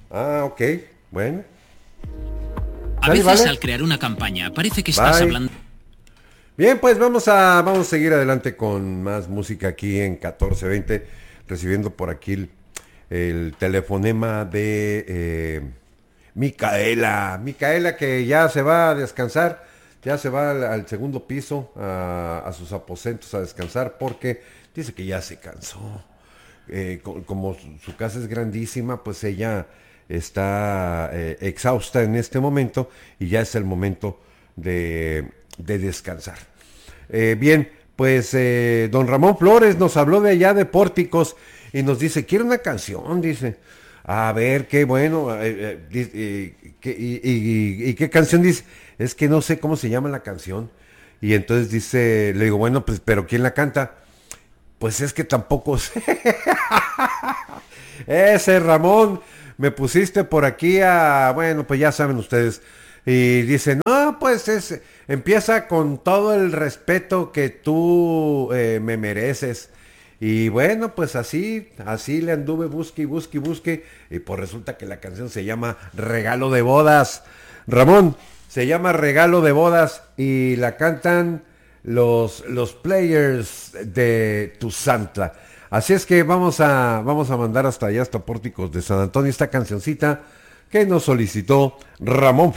Ah, ok, bueno. A Sale, veces vale. al crear una campaña parece que estás Bye. hablando. Bien, pues vamos a seguir adelante con más música aquí en 1420, recibiendo por aquí el telefonema de Micaela. Micaela que ya se va a descansar, ya se va al segundo piso, a sus aposentos a descansar porque dice que ya se cansó. Como su casa es grandísima, pues ella está exhausta en este momento y ya es el momento de descansar. Bien, pues don Ramón Flores nos habló de allá de Pórticos y nos dice, quiero una canción, dice. A ver, qué bueno. ¿Y qué canción dice? Es que no sé cómo se llama la canción. Y entonces dice, le digo, bueno, pues, pero ¿quién la canta? Pues es que tampoco sé. Ese Ramón, me pusiste por aquí a, bueno, pues ya saben ustedes. Y dice, no, pues empieza con todo el respeto que tú me mereces. Y bueno, pues así le anduve, busque y busque y busque. Y pues resulta que la canción se llama Regalo de Bodas. Ramón, se llama Regalo de Bodas y la cantan los players de Tu Santa. Así es que vamos a mandar hasta allá, hasta Pórticos de San Antonio, esta cancioncita que nos solicitó Ramón